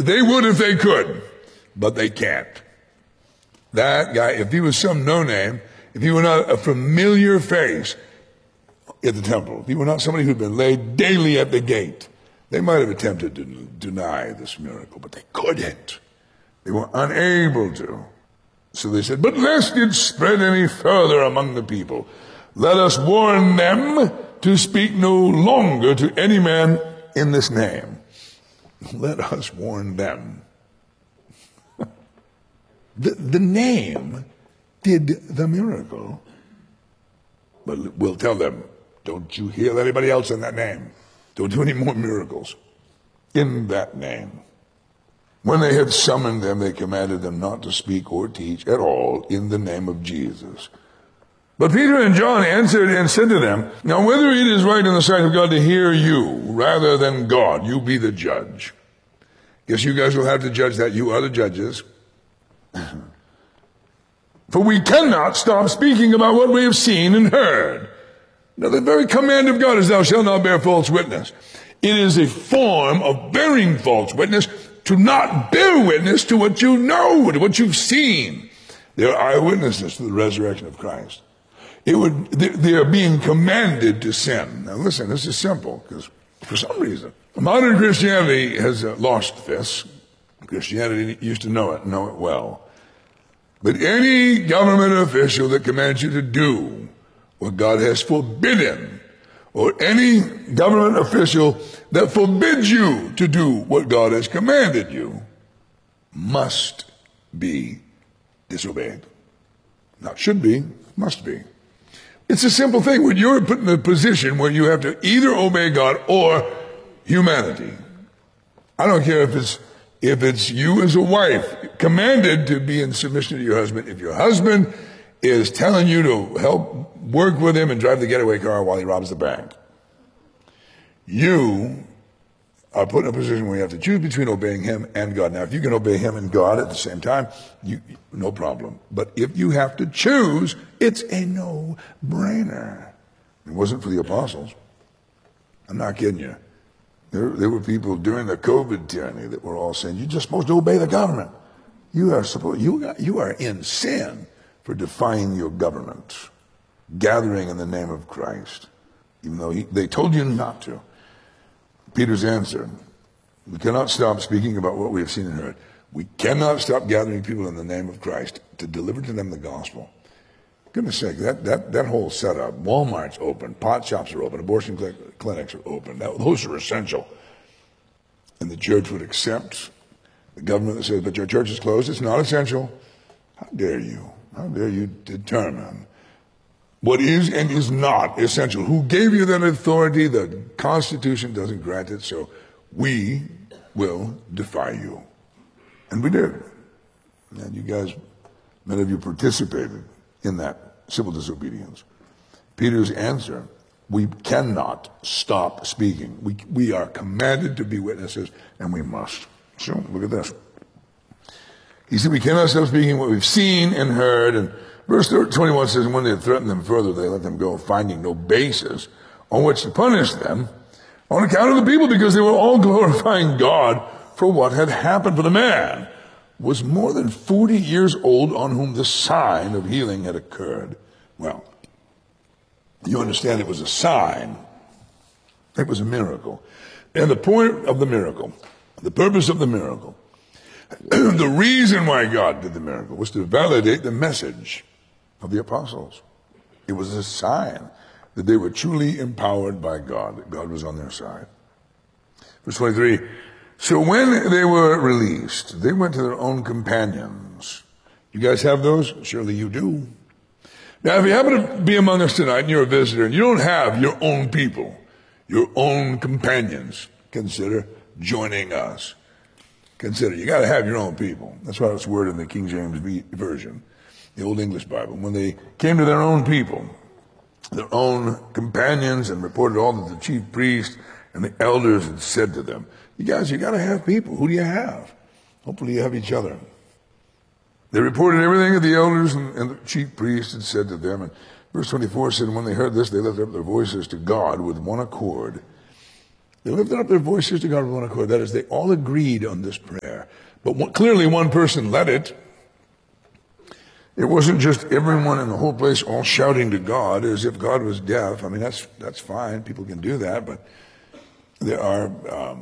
They would if they could, but they can't. That guy, if he was some no-name, if he were not a familiar face at the temple, if he were not somebody who'd been laid daily at the gate, they might have attempted to deny this miracle, but they couldn't. They were unable to. So they said, but lest it spread any further among the people, let us warn them to speak no longer to any man in this name. Let us warn them. The name did the miracle. But we'll tell them, don't you heal anybody else in that name. Don't do any more miracles in that name. When they had summoned them, they commanded them not to speak or teach at all in the name of Jesus. But Peter and John answered and said to them, now whether it is right in the sight of God to hear you rather than God, you be the judge. Guess you guys will have to judge that. You are the judges. For we cannot stop speaking about what we have seen and heard. Now the very command of God is thou shalt not bear false witness. It is a form of bearing false witness to not bear witness to what you know, to what you've seen. They are eyewitnesses to the resurrection of Christ. They are being commanded to sin. Now listen, this is simple, because for some reason, modern Christianity has lost this. Christianity used to know it well. But any government official that commands you to do what God has forbidden, or any government official that forbids you to do what God has commanded you, must be disobeyed. Not should be, must be. It's a simple thing. When you're put in a position where you have to either obey God or humanity. I don't care if it's you as a wife commanded to be in submission to your husband. If your husband is telling you to help work with him and drive the getaway car while he robs the bank, you are put in a position where you have to choose between obeying him and God. Now, if you can obey him and God at the same time, no problem. But if you have to choose, it's a no-brainer. It wasn't for the apostles. I'm not kidding you. There were people during the COVID tyranny that were all saying, you're just supposed to obey the government. You are in sin for defying your government, gathering in the name of Christ, even though they told you not to. Peter's answer, we cannot stop speaking about what we have seen and heard. We cannot stop gathering people in the name of Christ to deliver to them the gospel. Goodness sake, that whole setup, Walmart's open, pot shops are open, abortion clinics are open. Those are essential. And the church would accept the government that says, but your church is closed, it's not essential. How dare you? How dare you determine what is and is not essential? Who gave you that authority? The Constitution doesn't grant it, so we will defy you. And we did. And you guys, many of you participated in that civil disobedience. Peter's answer, we cannot stop speaking. We are commanded to be witnesses, and we must. So look at this. He said, we cannot stop speaking what we've seen and heard. And verse 21 says, when they had threatened them further, they let them go, finding no basis on which to punish them on account of the people, because they were all glorifying God for what had happened. For the man was more than 40 years old on whom the sign of healing had occurred. Well, you understand it was a sign. It was a miracle. And the point of the miracle, the purpose of the miracle, the reason why God did the miracle was to validate the message of the apostles. It was a sign that they were truly empowered by God, that God was on their side. Verse 23, so when they were released, they went to their own companions. You guys have those? Surely you do. Now, if you happen to be among us tonight and you're a visitor and you don't have your own people, your own companions, consider joining us. Consider, you got to have your own people. That's why it's worded in the King James Version, the Old English Bible. When they came to their own people, their own companions, and reported all that the chief priest and the elders had said to them, you guys, you got to have people. Who do you have? Hopefully you have each other. They reported everything that the elders and the chief priests had said to them. And verse 24 said, when they heard this, they lifted up their voices to God with one accord. They lifted up their voices to God with one accord. That is, they all agreed on this prayer. But clearly one person led it. It wasn't just everyone in the whole place all shouting to God as if God was deaf. I mean, that's fine. People can do that, but there are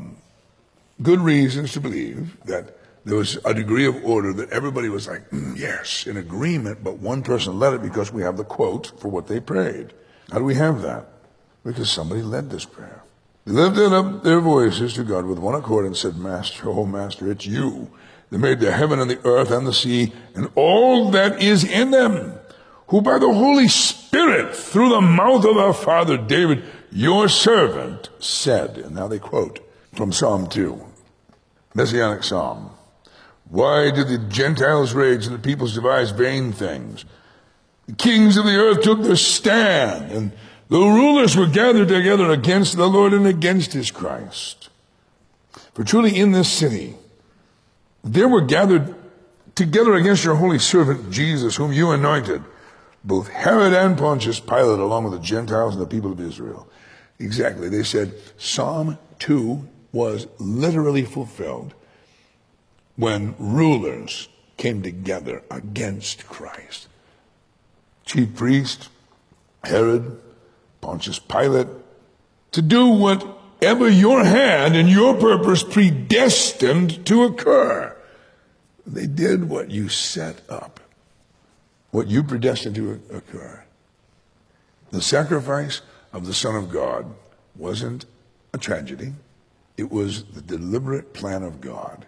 good reasons to believe that there was a degree of order that everybody was like, yes, in agreement, but one person led it because we have the quote for what they prayed. How do we have that? Because somebody led this prayer. They lifted up their voices to God with one accord and said, Master, oh Master, it's you that made the heaven and the earth and the sea and all that is in them, who by the Holy Spirit, through the mouth of our father David, your servant, said, and now they quote from Psalm 2, Messianic Psalm, why did the Gentiles rage and the peoples devise vain things? The kings of the earth took their stand, and the rulers were gathered together against the Lord and against his Christ. For truly in this city there were gathered together against your holy servant Jesus, whom you anointed, both Herod and Pontius Pilate, along with the Gentiles and the people of Israel. Exactly. They said Psalm 2 was literally fulfilled when rulers came together against Christ. Chief priest, Herod, Pontius Pilate, to do whatever your hand and your purpose predestined to occur. They did what you set up, what you predestined to occur. The sacrifice of the Son of God wasn't a tragedy. It was the deliberate plan of God.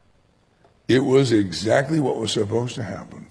It was exactly what was supposed to happen.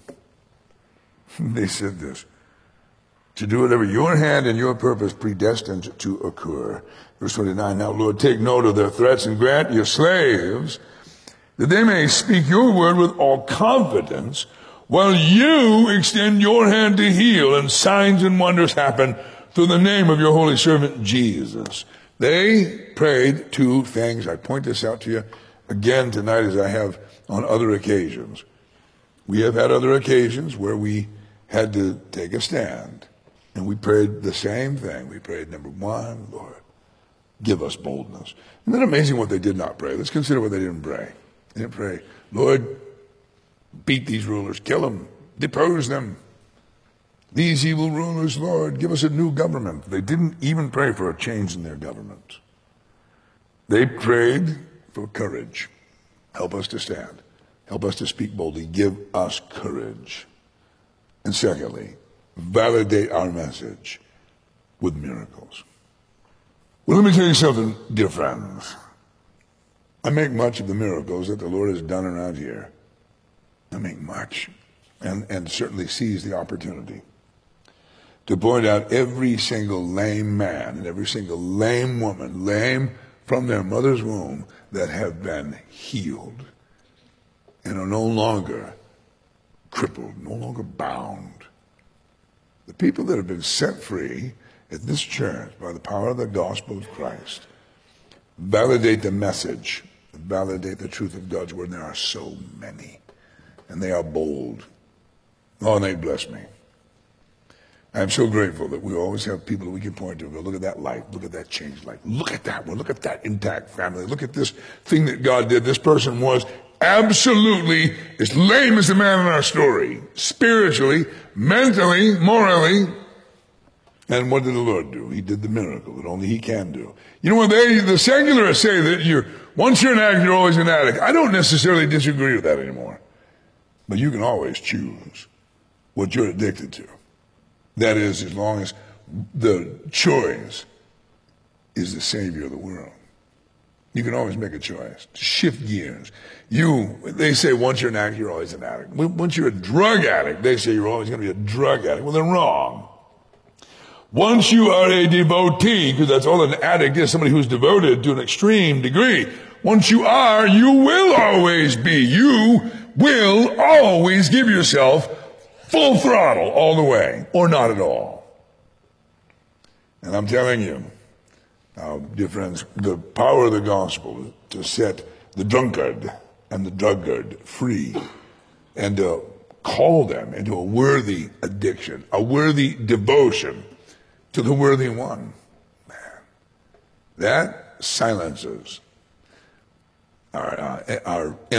They said this, to do whatever your hand and your purpose predestined to occur. Verse 29, now Lord, take note of their threats and grant your slaves that they may speak your word with all confidence while you extend your hand to heal and signs and wonders happen through the name of your holy servant Jesus. They prayed two things. I point this out to you again tonight as I have on other occasions. We have had other occasions where we had to take a stand, and we prayed the same thing. We prayed, number one, Lord, give us boldness. Isn't that amazing what they did not pray? Let's consider what they didn't pray. They didn't pray, Lord, beat these rulers, kill them, depose them. These evil rulers, Lord, give us a new government. They didn't even pray for a change in their government. They prayed for courage. Help us to stand. Help us to speak boldly. Give us courage. And secondly, validate our message with miracles. Well, let me tell you something, dear friends. I make much of the miracles that the Lord has done around here. I make much, and certainly seize the opportunity to point out every single lame man and every single lame woman, lame from their mother's womb, that have been healed and are no longer crippled, no longer bound. The people that have been set free at this church by the power of the gospel of Christ validate the message, validate the truth of God's word. And there are so many, and they are bold. Oh, and they bless me. I'm so grateful that we always have people that we can point to and go, look at that life, look at that changed life, look at that one, look at that intact family, look at this thing that God did. This person was absolutely as lame as the man in our story, spiritually, mentally, morally. And what did the Lord do? He did the miracle that only he can do. You know, when the secularists say that once you're an addict, you're always an addict, I don't necessarily disagree with that anymore. But you can always choose what you're addicted to. That is, as long as the choice is the Savior of the world. You can always make a choice to shift gears. They say once you're an addict, you're always an addict. Once you're a drug addict, they say you're always going to be a drug addict. Well, they're wrong. Once you are a devotee, because that's all an addict is, somebody who's devoted to an extreme degree. Once you are, you will always be. You will always give yourself full throttle all the way, or not at all. And I'm telling you, dear friends, the power of the gospel to set the drunkard and the drunkard free and to call them into a worthy addiction, a worthy devotion to the worthy one. Man, that silences our